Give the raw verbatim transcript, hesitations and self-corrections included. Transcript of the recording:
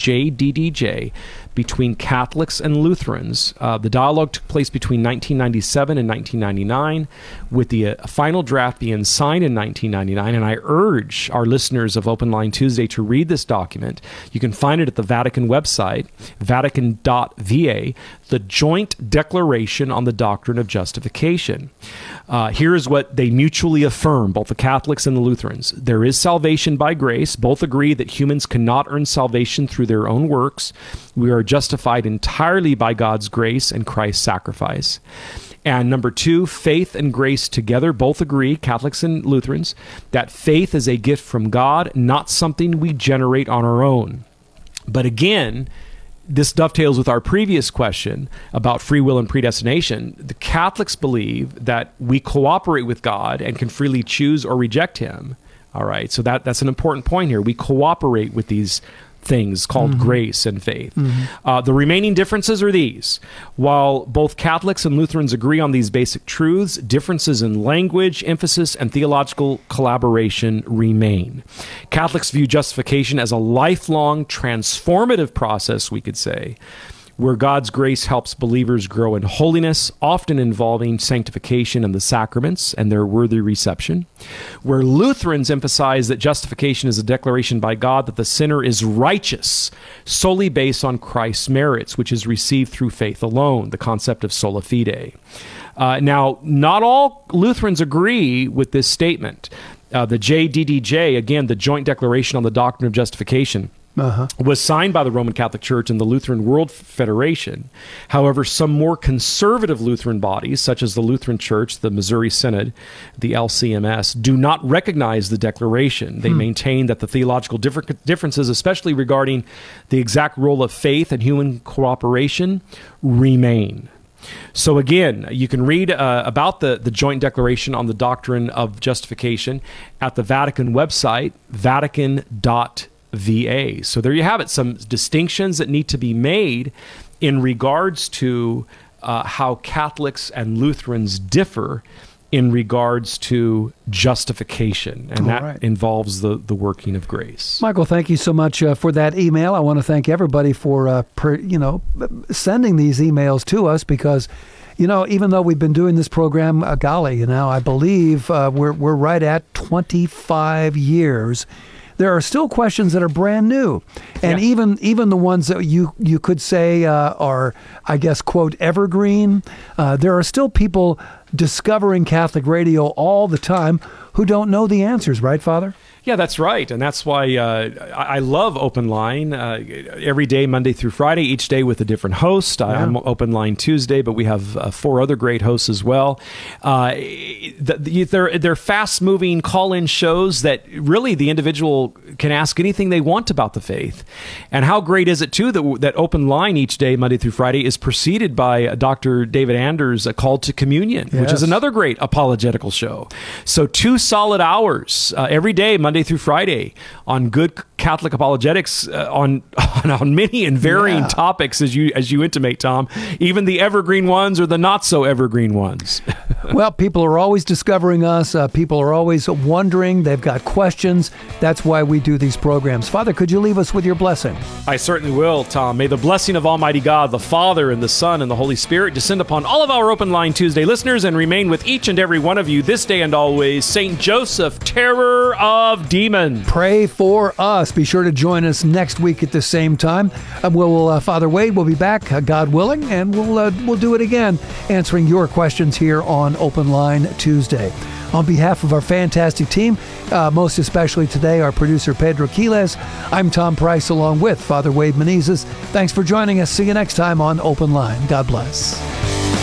J D D J, between Catholics and Lutherans. Uh, the dialogue took place between nineteen ninety-seven and nineteen ninety-nine, with the uh, final draft being signed in nineteen ninety-nine. And I urge our listeners of Open Line Tuesday to read this document. You can find it at the Vatican website, vatican dot v a, the Joint Declaration on the Doctrine of Justification. Uh, here is what they mutually affirm, both the Catholics and the Lutherans. There is salvation by grace. Both agree that humans cannot earn salvation through their own works. We are justified entirely by God's grace and Christ's sacrifice. And number two, faith and grace together both agree, Catholics and Lutherans, that faith is a gift from God, not something we generate on our own. But again, this dovetails with our previous question about free will and predestination. The Catholics believe that we cooperate with God and can freely choose or reject him. All right, so that, that's an important point here. We cooperate with these things called mm-hmm. grace and faith. Mm-hmm. Uh, the remaining differences are these. While both Catholics and Lutherans agree on these basic truths, differences in language, emphasis, and theological collaboration remain. Catholics view justification as a lifelong transformative process, we could say, where God's grace helps believers grow in holiness, often involving sanctification and the sacraments and their worthy reception. Where Lutherans emphasize that justification is a declaration by God that the sinner is righteous solely based on Christ's merits, which is received through faith alone, the concept of sola fide. Uh, now, not all Lutherans agree with this statement. Uh, the J D D J, again, the Joint Declaration on the Doctrine of Justification, Uh-huh. was signed by the Roman Catholic Church and the Lutheran World Federation. However, some more conservative Lutheran bodies, such as the Lutheran Church, the Missouri Synod, the L C M S, do not recognize the declaration. They hmm. maintain that the theological differ- differences, especially regarding the exact role of faith and human cooperation, remain. So again, you can read uh, about the, the Joint Declaration on the Doctrine of Justification at the Vatican website, vatican dot v a. So there you have it, some distinctions that need to be made in regards to uh, how Catholics and Lutherans differ in regards to justification, and All that right. involves the, the working of grace. Michael, thank you so much uh, for that email. I want to thank everybody for uh, per, you know sending these emails to us, because you know even though we've been doing this program, uh, golly, you know I believe uh, we're we're right at twenty-five years. There are still questions that are brand new. And yeah. even even the ones that you, you could say uh, are, I guess, quote, evergreen, uh, there are still people discovering Catholic radio all the time who don't know the answers, right, Father? Yeah, that's right. And that's why uh, I love Open Line uh, every day, Monday through Friday, each day with a different host. Yeah. I'm Open Line Tuesday, but we have uh, four other great hosts as well. Uh, the, they're, they're fast-moving call-in shows that really the individual can ask anything they want about the faith. And how great is it, too, that, that Open Line each day, Monday through Friday, is preceded by Doctor David Anders' A Call to Communion, yes. which is another great apologetical show. So two solid hours uh, every day, Monday through Friday, on good Catholic apologetics uh, on, on on many and varying yeah. topics, as you as you intimate, Tom. Even the evergreen ones or the not so evergreen ones. Well, people are always discovering us. Uh, people are always wondering. They've got questions. That's why we do these programs. Father, could you leave us with your blessing? I certainly will, Tom. May the blessing of Almighty God, the Father, and the Son, and the Holy Spirit descend upon all of our Open Line Tuesday listeners and remain with each and every one of you this day and always. Saint Joseph, terror of demons. Pray for us. Be sure to join us next week at the same time. Uh, we'll, uh, Father Wade will be back, uh, God willing, and we'll uh, we'll do it again, answering your questions here on Open Line Tuesday. On behalf of our fantastic team, uh, most especially today, our producer Pedro Quiles, I'm Tom Price along with Father Wade Menezes. Thanks for joining us. See you next time on Open Line. God bless.